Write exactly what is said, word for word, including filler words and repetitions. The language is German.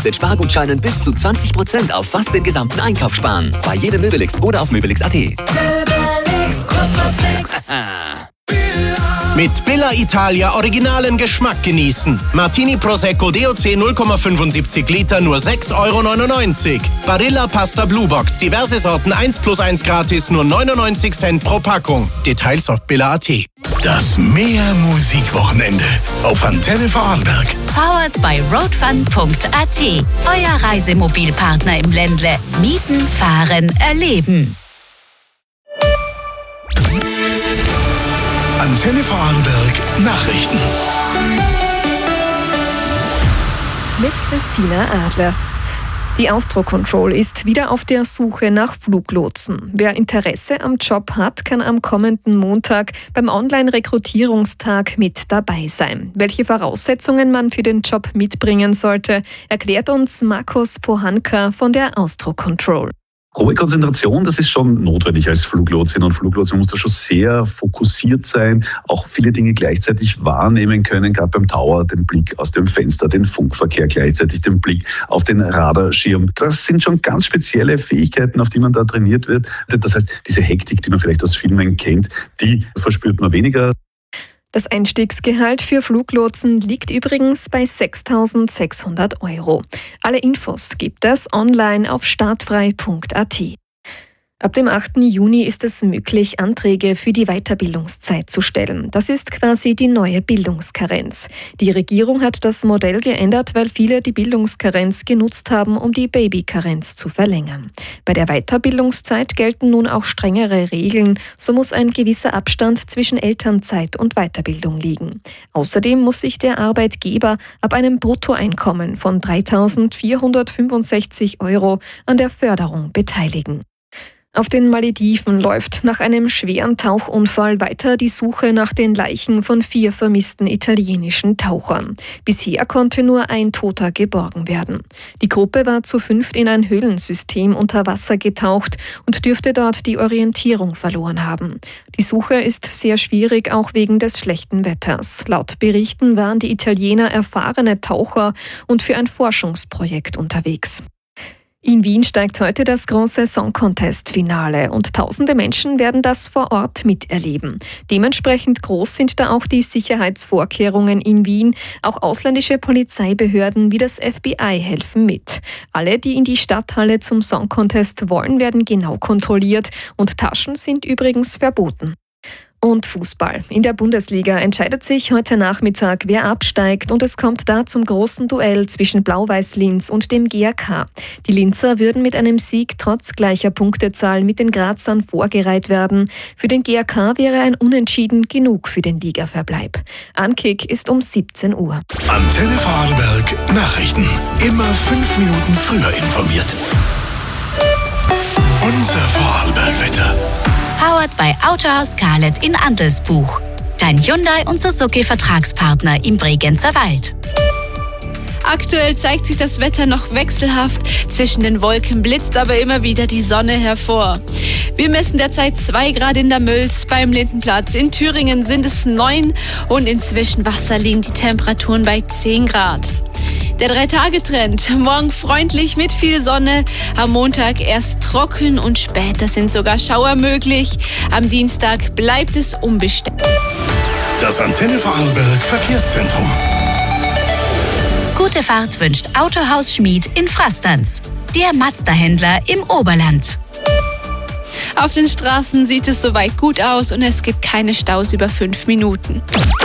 könnt mit Spargutscheinen bis zu zwanzig Prozent auf fast den gesamten Einkauf sparen. Bei jedem Möbelix oder auf Möbelix punkt at. Möbelix, kostet was nix. Mit Billa Italia originalen Geschmack genießen. Martini Prosecco D O C null Komma fünfundsiebzig Liter nur sechs Euro neunundneunzig. Barilla Pasta Blue Box, diverse Sorten eins plus eins gratis, nur neunundneunzig Cent pro Packung. Details auf billa punkt at. Das Meer-Musikwochenende auf Antenne Vorarlberg. Powered by roadfun punkt at. Euer Reisemobilpartner im Ländle. Mieten, fahren, erleben. Antenne Vorarlberg Nachrichten. Mit Christina Adler. Die Austrocontrol ist wieder auf der Suche nach Fluglotsen. Wer Interesse am Job hat, kann am kommenden Montag beim Online-Rekrutierungstag mit dabei sein. Welche Voraussetzungen man für den Job mitbringen sollte, erklärt uns Markus Pohanka von der Austrocontrol. Hohe Konzentration, das ist schon notwendig als Fluglotsin und Fluglotsin. Man muss da schon sehr fokussiert sein, auch viele Dinge gleichzeitig wahrnehmen können, gerade beim Tower, den Blick aus dem Fenster, den Funkverkehr, gleichzeitig den Blick auf den Radarschirm. Das sind schon ganz spezielle Fähigkeiten, auf die man da trainiert wird. Das heißt, diese Hektik, die man vielleicht aus Filmen kennt, die verspürt man weniger. Das Einstiegsgehalt für Fluglotsen liegt übrigens bei sechstausendsechshundert Euro. Alle Infos gibt es online auf startfrei punkt at. Ab dem achten Juni ist es möglich, Anträge für die Weiterbildungszeit zu stellen. Das ist quasi die neue Bildungskarenz. Die Regierung hat das Modell geändert, weil viele die Bildungskarenz genutzt haben, um die Babykarenz zu verlängern. Bei der Weiterbildungszeit gelten nun auch strengere Regeln. So muss ein gewisser Abstand zwischen Elternzeit und Weiterbildung liegen. Außerdem muss sich der Arbeitgeber ab einem Bruttoeinkommen von dreitausendvierhundertfünfundsechzig Euro an der Förderung beteiligen. Auf den Malediven läuft nach einem schweren Tauchunfall weiter die Suche nach den Leichen von vier vermissten italienischen Tauchern. Bisher konnte nur ein Toter geborgen werden. Die Gruppe war zu fünft in ein Höhlensystem unter Wasser getaucht und dürfte dort die Orientierung verloren haben. Die Suche ist sehr schwierig, auch wegen des schlechten Wetters. Laut Berichten waren die Italiener erfahrene Taucher und für ein Forschungsprojekt unterwegs. In Wien steigt heute das große Song Contest-Finale und tausende Menschen werden das vor Ort miterleben. Dementsprechend groß sind da auch die Sicherheitsvorkehrungen in Wien. Auch ausländische Polizeibehörden wie das F B I helfen mit. Alle, die in die Stadthalle zum Song Contest wollen, werden genau kontrolliert und Taschen sind übrigens verboten. Und Fußball. In der Bundesliga entscheidet sich heute Nachmittag, wer absteigt und es kommt da zum großen Duell zwischen Blau-Weiß Linz und dem G A K. Die Linzer würden mit einem Sieg trotz gleicher Punktezahl mit den Grazern vorgereiht werden. Für den G A K wäre ein Unentschieden genug für den Ligaverbleib. Ankick ist um siebzehn Uhr. Antenne Vorarlberg Nachrichten. Immer fünf Minuten früher informiert. Unser Vorarlberg-Wetter. Powered by Autohaus Scarlett in Andelsbuch. Dein Hyundai und Suzuki Vertragspartner im Bregenzer Wald. Aktuell zeigt sich das Wetter noch wechselhaft. Zwischen den Wolken blitzt aber immer wieder die Sonne hervor. Wir messen derzeit zwei Grad in der Mölz, beim Lindenplatz. In Thüringen sind es neun und in Zwischenwasser liegen die Temperaturen bei zehn Grad. Der Drei-Tage-Trend. Morgen freundlich mit viel Sonne. Am Montag erst trocken und später sind sogar Schauer möglich. Am Dienstag bleibt es unbestimmt. Das Antenne Vorarlberg Verkehrszentrum. Gute Fahrt wünscht Autohaus Schmid in Frastanz. Der Mazda-Händler im Oberland. Auf den Straßen sieht es soweit gut aus und es gibt keine Staus über fünf Minuten.